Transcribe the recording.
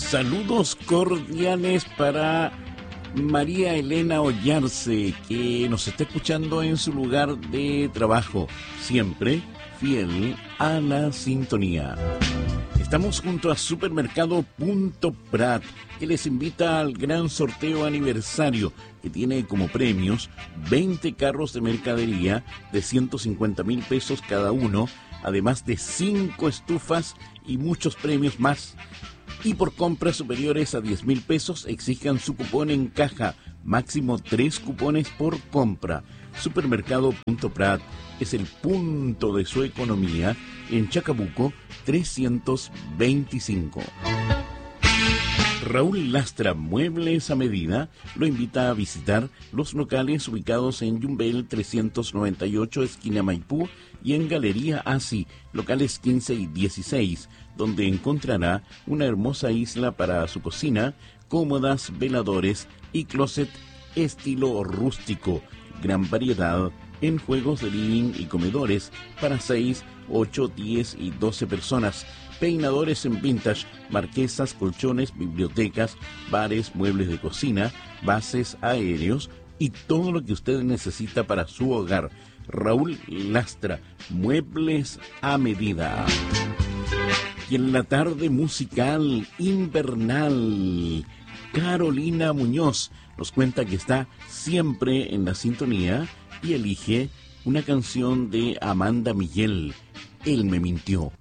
Saludos cordiales para María Elena Ollarse, que nos está escuchando en su lugar de trabajo, siempre fiel a la sintonía. Estamos junto a Supermercado Punto Prat, que les invita al gran sorteo aniversario, que tiene como premios 20 carros de mercadería de 150,000 pesos cada uno, además de 5 estufas y muchos premios más. Y por compras superiores a 10,000 pesos exijan su cupón en caja, máximo 3 cupones por compra. Supermercado Punto Prat es el punto de su economía en Chacabuco 325. Raúl Lastra Muebles a Medida lo invita a visitar los locales ubicados en Yumbel 398, esquina Maipú, y en Galería Asi, locales 15 y 16, donde encontrará una hermosa isla para su cocina, cómodas, veladores y closet estilo rústico. Gran variedad en juegos de living y comedores para 6, 8, 10 y 12 personas. Peinadores en vintage, marquesas, colchones, bibliotecas, bares, muebles de cocina, bases aéreos y todo lo que usted necesita para su hogar. Raúl Lastra, Muebles a Medida. Y en la tarde musical invernal, Carolina Muñoz nos cuenta que está siempre en la sintonía y elige una canción de Amanda Miguel, Él me mintió.